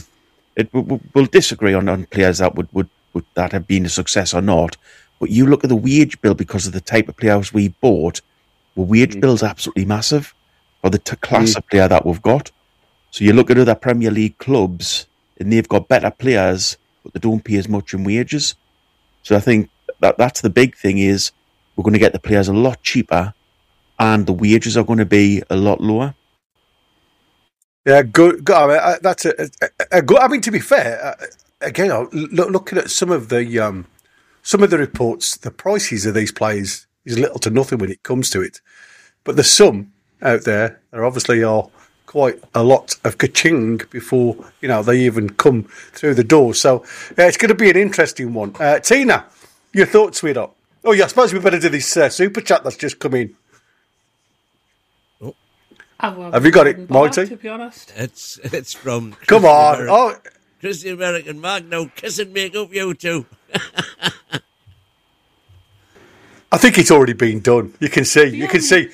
we'll disagree on players that would that have been a success or not. But you look at the wage bill because of the type of players we bought. The wage bill's absolutely massive for the class of player that we've got. So you look at other Premier League clubs, and they've got better players, but they don't pay as much in wages. So I think that's the big thing is we're going to get the players a lot cheaper, and the wages are going to be a lot lower. Yeah, good. I mean, that's a good. I mean, to be fair, again, looking at some of the reports, the prices of these players is little to nothing when it comes to it. But there's some out there that obviously are quite a lot of ka-ching before they even come through the door. So it's going to be an interesting one. Tina, your thoughts, sweetheart? Oh yeah, I suppose we better do this super chat that's just come in. Have you got it, Mighty? To be honest, it's from. Come on, Chris the American Mark. Now kiss and make up, you two. I think it's already been done. You can see. You can see.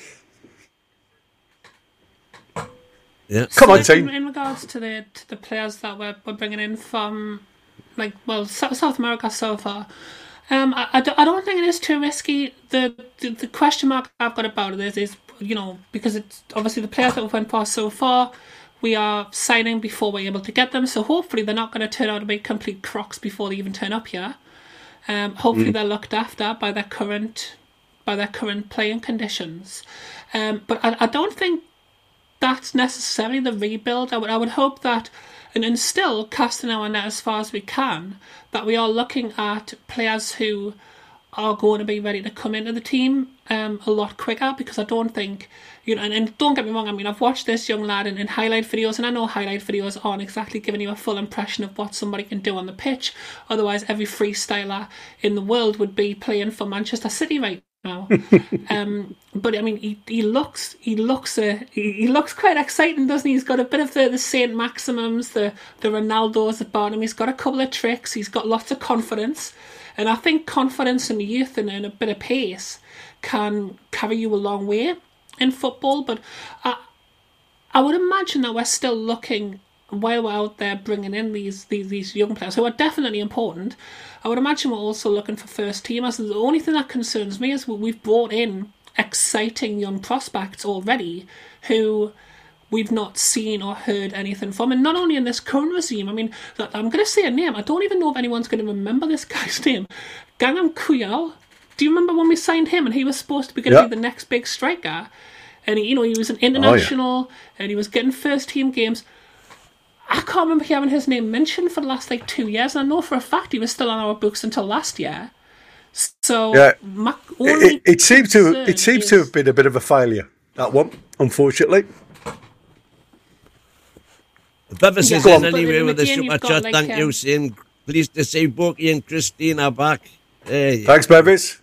Yeah. Come on, team. In regards to the players that we're bringing in from, South America so far, I don't think it is too risky. The question mark I've got about it is because it's obviously the players that we've went for so far, we are signing before we're able to get them. So hopefully they're not going to turn out to be complete crocs before they even turn up here. Hopefully they're looked after by their current playing conditions. But I don't think that's necessarily the rebuild. I would hope that, and still casting our net as far as we can, that we are looking at players who are going to be ready to come into the team a lot quicker, because I don't think, and don't get me wrong, I mean, I've watched this young lad in highlight videos, and I know highlight videos aren't exactly giving you a full impression of what somebody can do on the pitch. Otherwise, every freestyler in the world would be playing for Manchester City right now. But I mean, he looks quite exciting, doesn't he? He's got a bit of the Saint Maximums, the Ronaldos about him. He's got a couple of tricks. He's got lots of confidence, and I think confidence in youth and a bit of pace can carry you a long way in football. But I would imagine that we're still looking, while we're out there bringing in these young players who are definitely important, I would imagine we're also looking for first teamers. The only thing that concerns me is we've brought in exciting young prospects already who we've not seen or heard anything from. And not only in this current regime, I mean, I'm going to say a name. I don't even know if anyone's going to remember this guy's name. Gangnam Kuyal. Do you remember when we signed him and he was supposed to be going to be the next big striker? And he was an international and he was getting first team games. I can't remember having his name mentioned for the last 2 years, and I know for a fact he was still on our books until last year. So it seems to have been a bit of a failure, that one, unfortunately. Bevis is in anyway with the super chat. Thank you, saying pleased to see Boki and Christina back. Hey. Thanks, Bevis.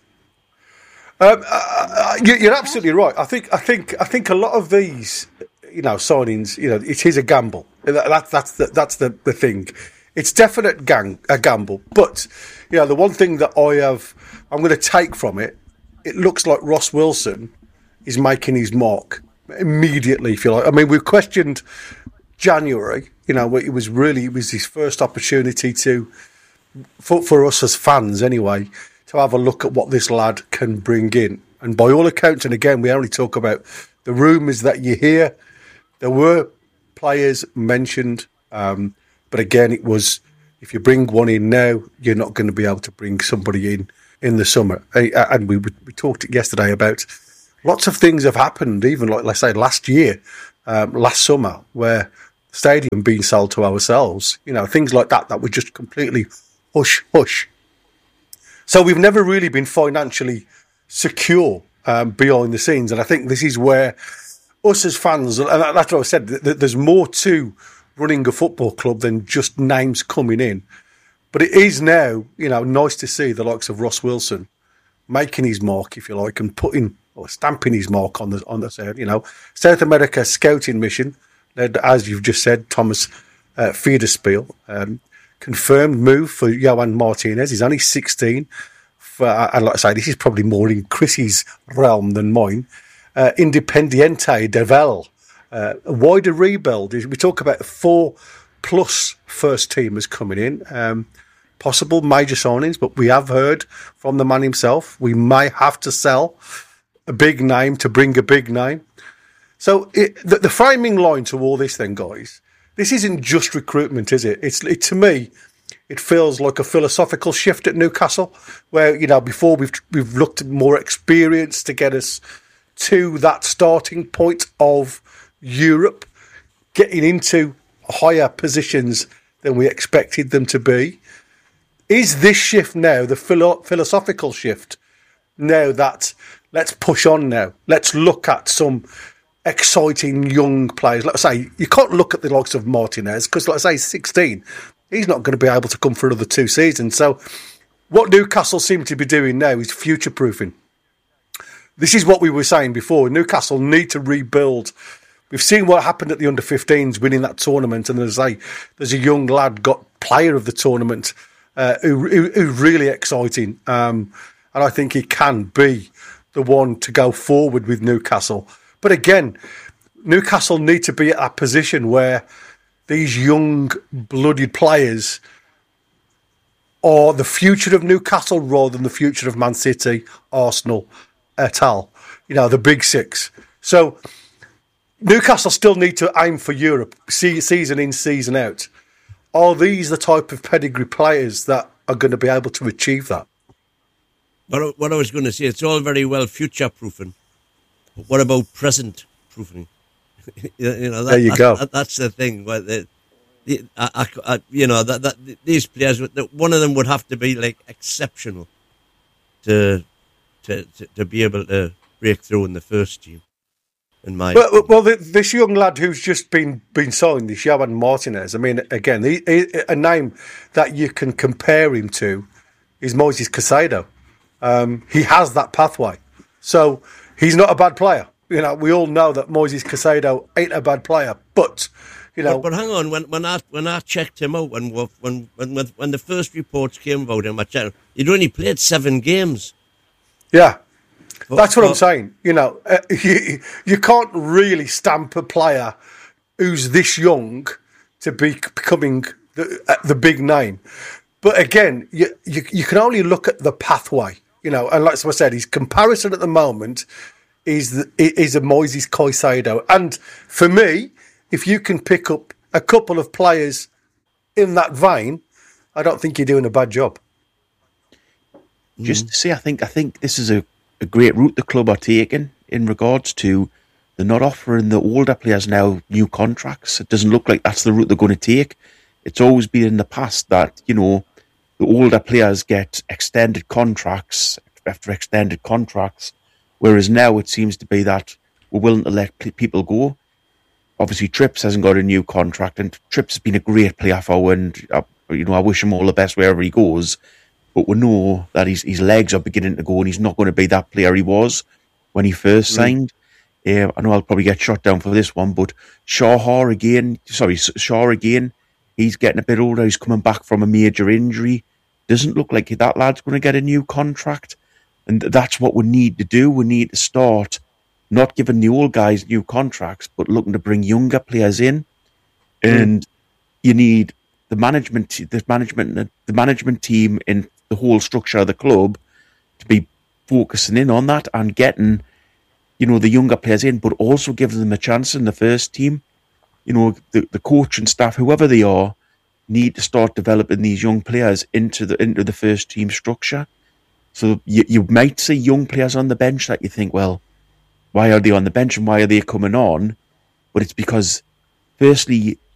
You're absolutely right. I think a lot of these, signings, it is a gamble. That's the thing. It's definite a gamble. But the one thing that I'm going to take from it, it looks like Ross Wilson is making his mark immediately. If you like, I mean, we've questioned January. It was his first opportunity to for us as fans anyway, to have a look at what this lad can bring in. And by all accounts, and again, we only talk about the rumours that you hear, there were players mentioned, but again, it was, if you bring one in now, you're not going to be able to bring somebody in the summer. And we talked yesterday about lots of things have happened, even like, let's say, last year, last summer, where the stadium being sold to ourselves, things like that were just completely hush. So we've never really been financially secure behind the scenes. And I think this is where us as fans, and that's what I said, there's more to running a football club than just names coming in. But it is now, nice to see the likes of Ross Wilson making his mark, if you like, and putting or stamping his mark on the South America scouting mission, led, as you've just said, Thomas Fiederspiel. Confirmed move for Johan Martinez. He's only 16. And like I say, this is probably more in Chrissy's realm than mine. Independiente del Valle. A wider rebuild. We talk about 4+ first teamers coming in. Possible major signings, but we have heard from the man himself, we may have to sell a big name to bring a big name. So the framing line to all this then, guys, this isn't just recruitment, is it? To me, it feels like a philosophical shift at Newcastle, where before we've looked at more experience to get us to that starting point of Europe, getting into higher positions than we expected them to be. Is this shift now the philosophical shift? Now that let's push on now, let's look at some exciting young players. Let's say you can't look at the likes of Martinez because, let's say, 16. He's not going to be able to come for another 2 seasons. So what Newcastle seem to be doing now is future-proofing. This is what we were saying before. Newcastle need to rebuild. We've seen what happened at the under-15s winning that tournament, and there's a young lad got player of the tournament who's really exciting. And I think he can be the one to go forward with Newcastle. But again, Newcastle need to be at that position where these young, blooded players are the future of Newcastle rather than the future of Man City, Arsenal, et al. The big six. So Newcastle still need to aim for Europe, season in, season out. Are these the type of pedigree players that are going to be able to achieve that? What I was going to say, it's all very well future-proofing, but what about present-proofing? There you go. That's the thing. These players, one of them would have to be like exceptional to be able to break through in the first team. Well, this young lad who's just been signed, this Johan Martinez. I mean, again, a name that you can compare him to is Moises Caicedo. He has that pathway, so he's not a bad player. We all know that Moises Caicedo ain't a bad player, but But hang on, when I checked him out, when the first reports came about him, I checked, he'd only played 7 games. Yeah. That's what I'm saying. You can't really stamp a player who's this young to be becoming the big name. But again, you can only look at the pathway, and like I said, his comparison at the moment is a Moises Caicedo. And for me, if you can pick up a couple of players in that vein, I don't think you're doing a bad job. Just to say, I think this is a great route the club are taking in regards to they're not offering the older players now new contracts. It doesn't look like that's the route they're going to take. It's always been in the past that, the older players get extended contracts after extended contracts, whereas now it seems to be that we're willing to let people go. Obviously, Trips hasn't got a new contract, and Trips has been a great player for, and I wish him all the best wherever he goes. But we know that his legs are beginning to go, and he's not going to be that player he was when he first signed. I know I'll probably get shot down for this one, but Shaw again, he's getting a bit older. He's coming back from a major injury. Doesn't look like that lad's going to get a new contract. And that's what we need to do. We need to start not giving the old guys new contracts, but looking to bring younger players in. And you need the management team and the whole structure of the club to be focusing in on that and getting, the younger players in, but also giving them a chance in the first team. The coach and staff, whoever they are, need to start developing these young players into the first team structure. So you might see young players on the bench that you think, well, why are they on the bench and why are they coming on? But it's because, firstly,